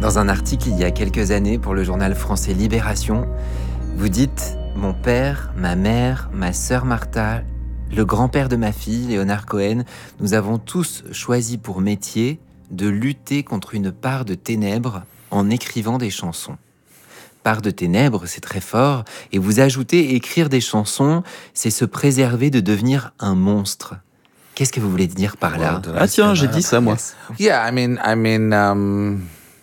Dans un article il y a quelques années pour le journal français Libération, vous dites « Mon père, ma mère, ma sœur Martha, le grand-père de ma fille, Léonard Cohen, nous avons tous choisi pour métier de lutter contre une part de ténèbres en écrivant des chansons. » Part de ténèbres, c'est très fort, et vous ajoutez écrire des chansons, c'est se préserver de devenir un monstre. Qu'est-ce que vous voulez dire par là? Ah tiens, j'ai dit ça moi. Yeah, I mean,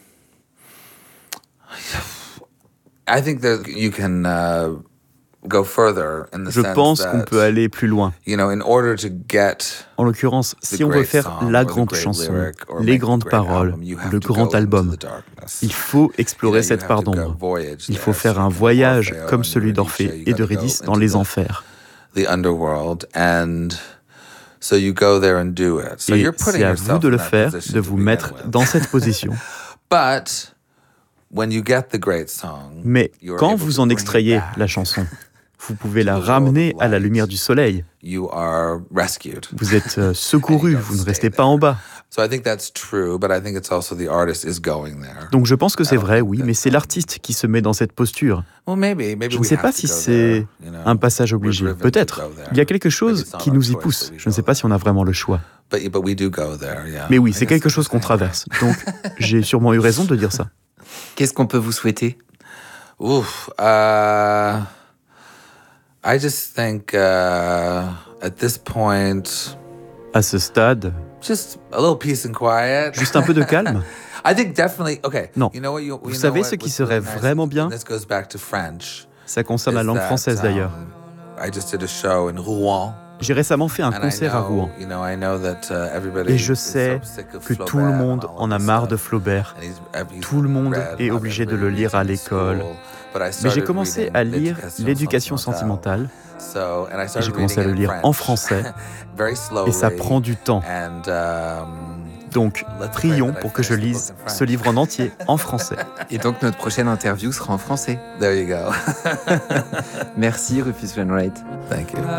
I think that you can go further in the Je sense pense qu'on that, peut aller plus loin. you know, in order to get En l'occurrence, si on veut faire la grande chanson, les grandes paroles, le grand album, il faut explorer cette part d'ombre. Il faut faire un voyage comme celui d'Orphée et d'Eurydice dans les enfers. the underworld, and so you go there and do it. So Et you're putting c'est à vous yourself de le in that faire, position de to vous begin mettre with. dans cette position. But when you get the great song, Mais you're quand able vous to en bring it extrayez back. la chanson, vous pouvez la ramener à la lumière du soleil. You are rescued. Vous êtes secouru, vous ne restez pas en bas. So I think that's true, but I think it's also the artist is going there. Donc je pense que c'est vrai, oui, mais c'est l'artiste qui se met dans cette posture. Well, maybe Je ne we sais have pas to si go c'est there, you know. un passage We're obligé. driven to Peut-être. go there. Il y a quelque chose Maybe it's qui not nous y our pousse. choice that we Je ne sais go pas si on a vraiment le choix. But we do go there, yeah. Mais oui, I c'est guess quelque it's chose the qu'on same way. traverse. Donc j'ai sûrement eu raison de dire ça. Qu'est-ce qu'on peut vous souhaiter? Oof. I just think at this point, À ce stade, just a little peace and quiet. juste un peu de calme. I think definitely. Okay. Non. You know what Vous savez ce qui serait vraiment bien? This goes back to French. Ça concerne la langue française d'ailleurs. I just did a show in Rouen. J'ai récemment fait un And concert à Rouen. I know that everybody Et je is sais so sick of que tout Flaubert le and monde all en a this marre stuff. de Flaubert. And he's Tout le monde read est how obligé de le everybody lire à reads in l'école. school. But I Mais j'ai started commencé reading à lire L'éducation l'éducation sentimentale. So, and I Et started j'ai commencé à le reading it lire in en French. français. Very slowly. Et ça prend du temps. And, Donc, let's prions pray that I pour que je finish the lise book in ce French. livre en entier en français. Et donc notre prochaine interview sera en français. There you go. Merci Rufus Wainwright. Thank you.